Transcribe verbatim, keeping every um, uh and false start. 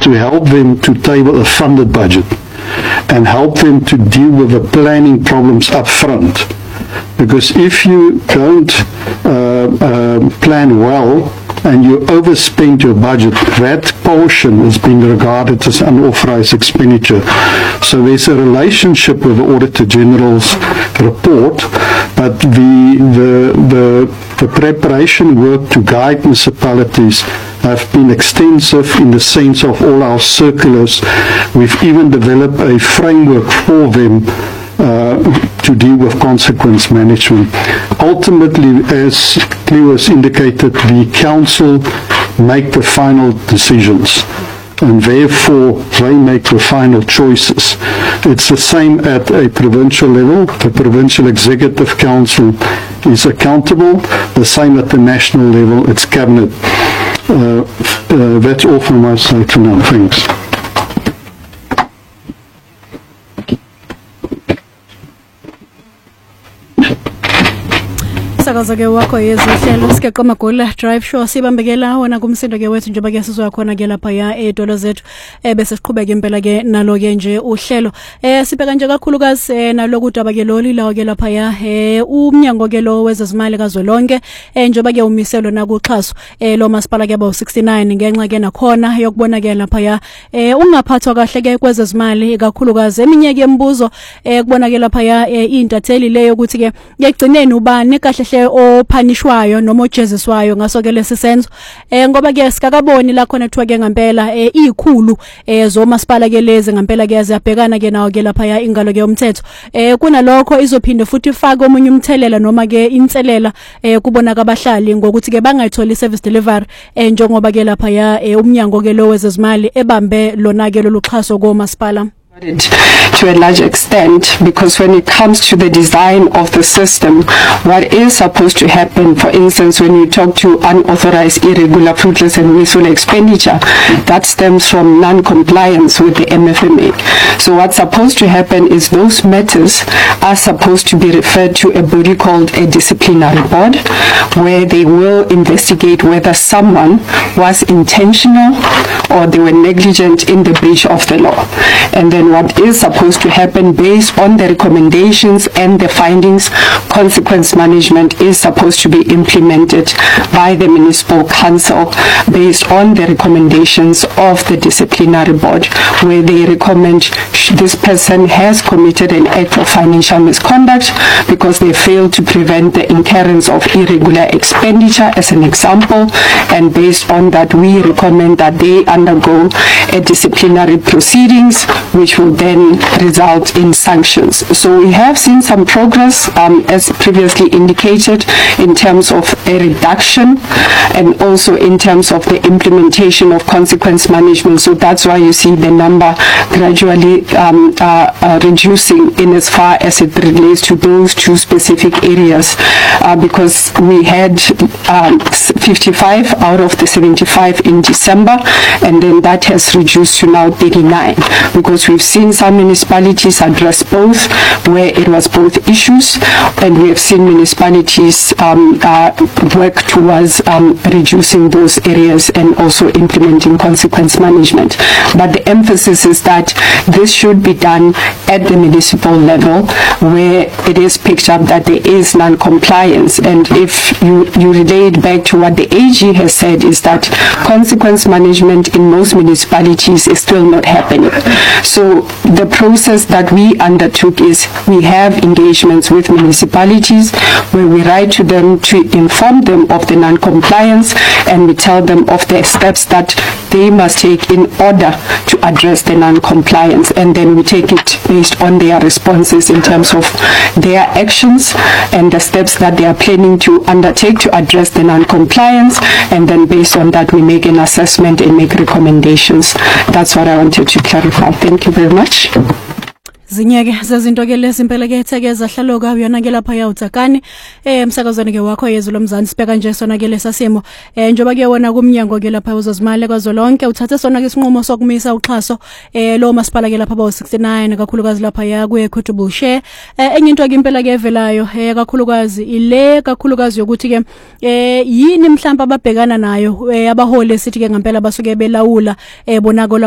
to help them to table a funded budget and help them to deal with the planning problems up front. Because if you don't uh, uh, plan well and you overspend your budget, that portion is being regarded as unauthorized expenditure. So there's a relationship with the Auditor General's report, but the, the, the, the preparation work to guide municipalities have been extensive in the sense of all our circulars. We've even developed a framework for them Uh, to deal with consequence management. Ultimately, as Cleo has indicated, the council make the final decisions, and therefore they make the final choices. It's the same at a provincial level. The Provincial Executive Council is accountable. The same at the national level. It's Cabinet. Uh, uh, that's all from my side for now. Thanks. Sakaza ke wakho yezihlelo sike Magula Drive Show sibambekela wona kumsindo ke wethu njengoba ke sizoya khona ke lapha ya edolo zethu eh bese siqhubeka impela ke nalo ke nje uhlelo eh sibheka nje kakhulukazi nalokudaba ke loli lawo ke lapha ya eh umnyango ke lo wezezimali kazwelonke eh njengoba ke umiselo na kuxhaso eh lo masipala ke ba sixty-nine ngenxa ke nakhona yokubona ke lapha ya eh ungaphathwa kahle ke kwezezimali kakhulukazi eminyeke embuzo eh kubona ke lapha ya intatheli leyo ukuthi ke yegcineni ubani kahle ophanishwayo noma ojeziswayo ngaso ke lesisenzo eh ngoba ke sikakaboni la khona kuthiwa ke ngempela eh izikhulu eh zomasipala ke lezi ngempela ke yazibhekana ke nawo ke lapha ya ingalo ke umthetho eh kunalokho izophinde futhi ifake omunye umthelela noma ke inselela eh kubona kabahlali ngokuthi ke bangayitholi service delivery eh njengoba ke lapha ya umnyango ke lo wezezimali ebambe lona ke loluxhaso komasipala. To a large extent, because when it comes to the design of the system, what is supposed to happen, for instance, when you talk to unauthorized, irregular, fruitless and wasteful expenditure, that stems from non-compliance with the M F M A. So what's supposed to happen is those matters are supposed to be referred to a body called a disciplinary board, where they will investigate whether someone was intentional or they were negligent in the breach of the law. And then what is supposed to happen based on the recommendations and the findings, consequence management is supposed to be implemented by the municipal council based on the recommendations of the disciplinary board, where they recommend this person has committed an act of financial misconduct because they failed to prevent the incurrence of irregular expenditure, as an example, and based on that we recommend that they undergo a disciplinary proceedings which will then result in sanctions. So we have seen some progress, um, as previously indicated, in terms of a reduction and also in terms of the implementation of consequence management. So that's why you see the number gradually um, uh, uh, reducing in as far as it relates to those two specific areas, uh, because we had um, fifty-five out of the seventy-five in December, and then that has reduced to now thirty-nine, because we've seen some municipalities address both, where it was both issues, and we have seen municipalities um, uh, work towards um, reducing those areas and also implementing consequence management. But the emphasis is that this should be done at the municipal level, where it is picked up that there is non-compliance. And if you, you relate back to what the A G has said, is that consequence management in most municipalities is still not happening. So the process that we undertook is we have engagements with municipalities where we write to them to inform them of the non-compliance, and we tell them of the steps that they must take in order to address the non-compliance, and then we take it based on their responses in terms of their actions and the steps that they are planning to undertake to address the non-compliance, and then based on that we make an assessment and make recommendations. That's what I wanted to clarify. Thank you very much. Zinyeke zezinto ke lesimpela ke ethekeza hlaloka uyona ke lapha ya uTsakani eh emsakazweni ke wakho yezwe lomzansi sibheka nje sona ke lesasimo eh njoba ke wona kumnyango ke lapha uzozimali kwazolonke uthathe sona ke isinqumo sokumisa uxhaso eh lo masipala ke lapha ba sixty-nine kakhulukazi lapha ya ku equitable share eh enye into ke impela ke evelayo eh kakhulukazi ile kakhulukazi yokuthi ke eh yini mhlamba ababhekana nayo abahole sithi ke ngempela basuke belawula eh bonako